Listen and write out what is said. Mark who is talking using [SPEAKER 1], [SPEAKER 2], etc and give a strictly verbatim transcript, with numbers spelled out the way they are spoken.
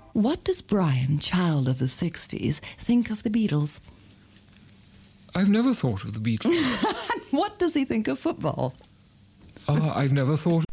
[SPEAKER 1] What does Brian, child of the sixties, think of the Beatles?
[SPEAKER 2] I've never thought of the Beatles.
[SPEAKER 1] What does he think of football?
[SPEAKER 2] Uh, I've never thought